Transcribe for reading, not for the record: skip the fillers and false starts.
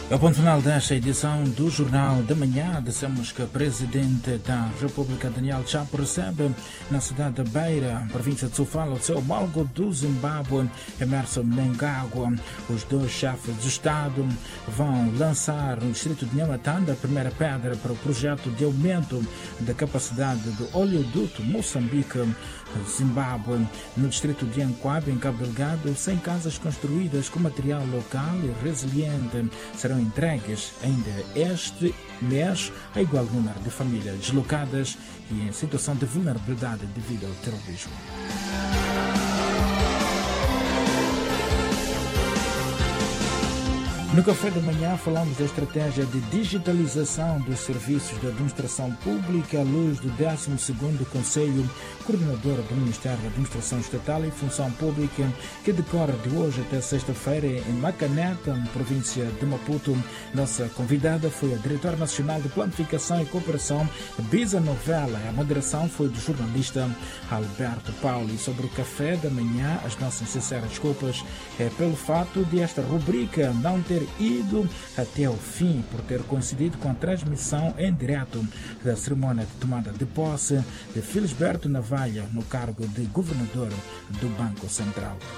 Ao ponto final desta edição do Jornal da Manhã, dissemos que o Presidente da República, Daniel Chapo, recebe na cidade de Beira, província de Sofala, o seu homólogo do Zimbábue, Emmerson Mnangagwa. Os dois chefes de Estado vão lançar no distrito de Nhamatanda a primeira pedra para o projeto de aumento da capacidade do oleoduto Moçambique-Zimbábue. No distrito de Anquabe, em Cabo Delgado, 100 casas construídas com material local e resiliente serão entregues ainda este mês a igual número de famílias deslocadas e em situação de vulnerabilidade devido ao terrorismo. No café da manhã falamos da estratégia de digitalização dos serviços da administração pública à luz do 12º Conselho Coordenador do Ministério da Administração Estatal e Função Pública, que decorre de hoje até sexta-feira em Macaneta, província de Maputo. Nossa convidada foi a Diretora Nacional de Planificação e Cooperação, Bisa Novela. A moderação foi do jornalista Alberto Paulo. E sobre o café da manhã, as nossas sinceras desculpas pelo fato de esta rubrica não ter ido até o fim, por ter coincidido com a transmissão em direto da cerimônia de tomada de posse de Felisberto Navalha no cargo de governador do Banco Central.